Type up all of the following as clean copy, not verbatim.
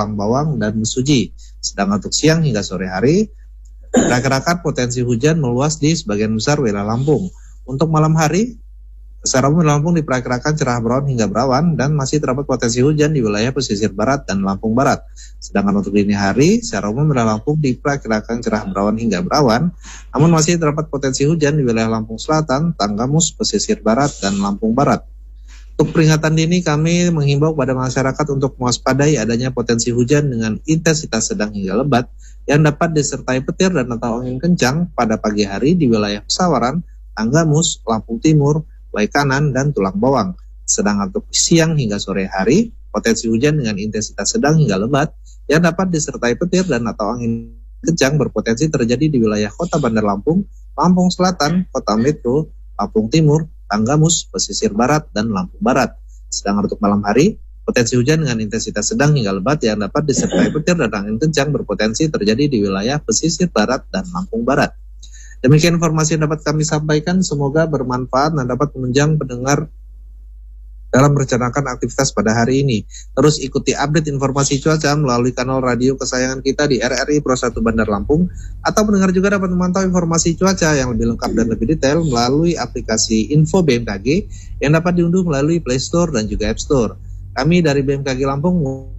tulang bawang, dan mesuji. Sedang untuk siang hingga sore hari, diperkirakan potensi hujan meluas di sebagian besar wilayah Lampung. Untuk malam hari, secara umum Lampung diperkirakan cerah berawan hingga berawan dan masih terdapat potensi hujan di wilayah pesisir barat dan Lampung Barat. Sedangkan untuk dini hari, secara umum wilayah Lampung diperkirakan cerah berawan hingga berawan, namun masih terdapat potensi hujan di wilayah Lampung Selatan, Tanggamus, pesisir barat, dan Lampung Barat. Untuk peringatan dini, kami menghimbau kepada masyarakat untuk mewaspadai adanya potensi hujan dengan intensitas sedang hingga lebat yang dapat disertai petir dan atau angin kencang pada pagi hari di wilayah Pesawaran, Tanggamus, Lampung Timur, Waikanan, dan Tulang Bawang. Sedangkan untuk siang hingga sore hari, potensi hujan dengan intensitas sedang hingga lebat yang dapat disertai petir dan atau angin kencang berpotensi terjadi di wilayah Kota Bandar Lampung, Lampung Selatan, Kota Metro, Lampung Timur, Tanggamus, pesisir barat, dan Lampung Barat. Sedangkan untuk malam hari, potensi hujan dengan intensitas sedang hingga lebat yang dapat disertai petir dan angin kencang berpotensi terjadi di wilayah pesisir barat dan Lampung Barat. Demikian informasi yang dapat kami sampaikan, semoga bermanfaat dan dapat menunjang pendengar dalam merencanakan aktivitas pada hari ini. Terus ikuti update informasi cuaca melalui kanal radio kesayangan kita di RRI Pro 1 Bandar Lampung, atau pendengar juga dapat memantau informasi cuaca yang lebih lengkap dan lebih detail melalui aplikasi Info BMKG yang dapat diunduh melalui Play Store dan juga App Store. Kami dari BMKG Lampung,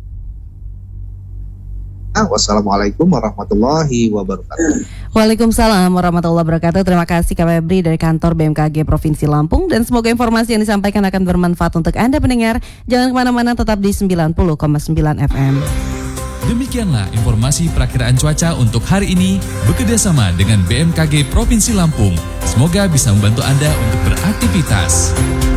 wassalamualaikum warahmatullahi wabarakatuh. Waalaikumsalam warahmatullahi wabarakatuh. Terima kasih Kak Febri dari kantor BMKG Provinsi Lampung, dan semoga informasi yang disampaikan akan bermanfaat untuk Anda pendengar. Jangan kemana-mana, tetap di 90,9 FM. Demikianlah informasi perakiraan cuaca untuk hari ini bekerjasama dengan BMKG Provinsi Lampung. Semoga bisa membantu Anda untuk beraktivitas.